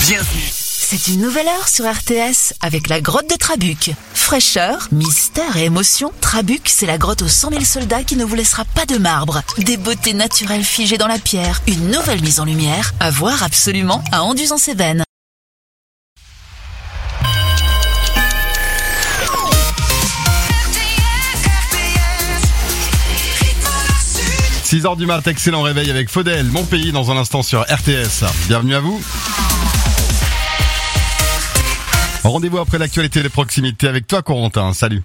Bienvenue. C'est une nouvelle heure sur RTS avec la grotte de Trabuc. Fraîcheur, mystère et émotion, Trabuc, c'est la grotte aux 100 000 soldats qui ne vous laissera pas de marbre. Des beautés naturelles figées dans la pierre, une nouvelle mise en lumière, à voir absolument à Anduze-en-Cévennes. « 6h du mat', excellent réveil avec Faudel, mon pays dans un instant sur RTS. Bienvenue à vous. Rendez-vous après l'actualité des proximités avec toi Corentin, salut.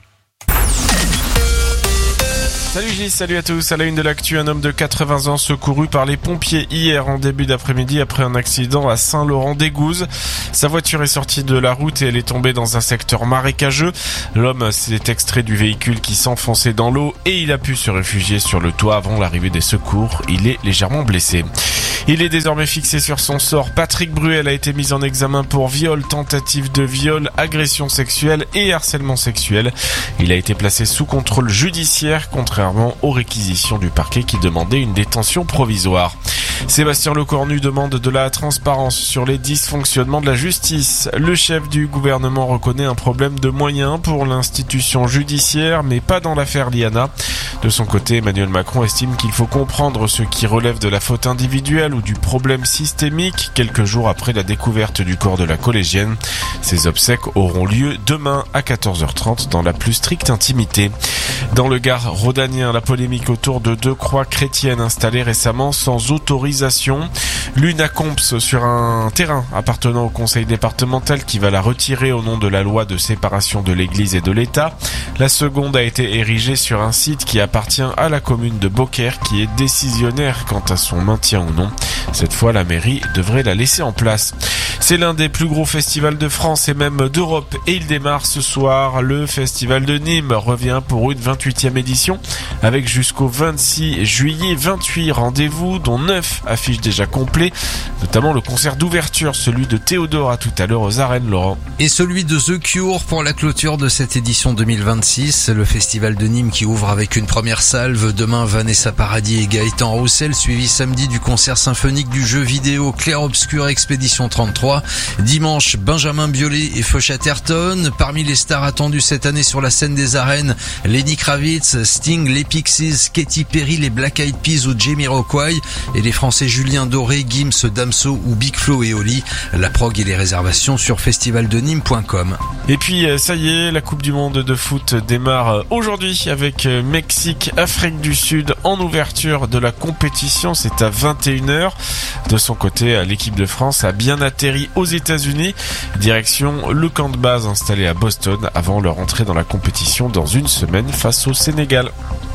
Salut Gilles, salut à tous. À la une de l'actu, un homme de 80 ans secouru par les pompiers hier en début d'après-midi après un accident à Saint-Laurent-d'Égouze. Sa voiture est sortie de la route et elle est tombée dans un secteur marécageux. L'homme s'est extrait du véhicule qui s'enfonçait dans l'eau et il a pu se réfugier sur le toit avant l'arrivée des secours. Il est légèrement blessé. Il est désormais fixé sur son sort. Patrick Bruel a été mis en examen pour viol, tentative de viol, agression sexuelle et harcèlement sexuel. Il a été placé sous contrôle judiciaire, contrairement aux réquisitions du parquet qui demandait une détention provisoire. Sébastien Lecornu demande de la transparence sur les dysfonctionnements de la justice. Le chef du gouvernement reconnaît un problème de moyens pour l'institution judiciaire, mais pas dans l'affaire Liana. De son côté, Emmanuel Macron estime qu'il faut comprendre ce qui relève de la faute individuelle ou du problème systémique quelques jours après la découverte du corps de la collégienne. Ces obsèques auront lieu demain à 14h30 dans la plus stricte intimité. Dans le Gard rhodanien, la polémique autour de 2 croix chrétiennes installées récemment sans autorisation. L'une à Comps sur un terrain appartenant au conseil départemental qui va la retirer au nom de la loi de séparation de l'église et de l'État. La seconde a été érigée sur un site qui appartient à la commune de Beaucaire qui est décisionnaire quant à son maintien ou non. Cette fois, la mairie devrait la laisser en place. C'est l'un des plus gros festivals de France et même d'Europe et il démarre ce soir. Le festival de Nîmes revient pour une 28e édition avec jusqu'au 26 juillet 28 rendez-vous dont 9 affiches déjà complets, notamment le concert d'ouverture, celui de Théodora tout à l'heure aux Arènes, Laurent. Et celui de The Cure pour la clôture de cette édition 2026. Le festival de Nîmes qui ouvre avec une première salve. Demain, Vanessa Paradis et Gaëtan Roussel, suivi samedi du concert symphonique du jeu vidéo Clair Obscur Expédition 33. Dimanche, Benjamin Biolay et Feu Chatterton. Parmi les stars attendues cette année sur la scène des arènes, Lenny Kravitz, Sting, les Pixies, Katy Perry, les Black Eyed Peas ou Jamiroquai et les Français Julien Doré, Gims, Damso ou Big Flo et Oli. La prog et les réservations sur festivaldenîmes.com. Et puis ça y est, la Coupe du Monde de foot démarre aujourd'hui avec Mexique, Afrique du Sud en ouverture de la compétition. C'est à 21h. De son côté, l'équipe de France a bien atterri aux États-Unis. Direction le camp de base installé à Boston avant leur entrée dans la compétition dans une semaine face au Sénégal.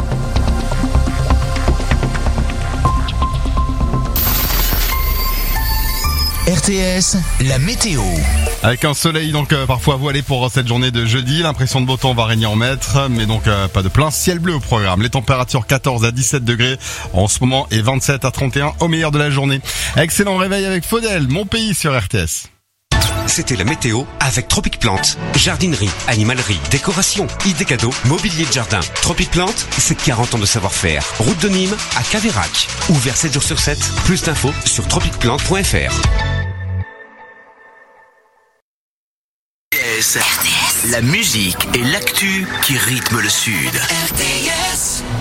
RTS, la météo. Avec un soleil donc parfois voilé pour cette journée de jeudi, l'impression de beau temps va régner en maître, mais donc pas de plein ciel bleu au programme. Les températures 14 à 17 degrés en ce moment et 27 à 31 au meilleur de la journée. Excellent réveil avec Faudel, mon pays sur RTS. C'était la météo avec Tropic Plante. Jardinerie, animalerie, décoration, idées cadeaux, mobilier de jardin. Tropic Plante, c'est 40 ans de savoir-faire. Route de Nîmes à Caveyrac. Ouvert 7 jours sur 7. Plus d'infos sur tropicplante.fr. RTS, la musique et l'actu qui rythment le Sud. RTS.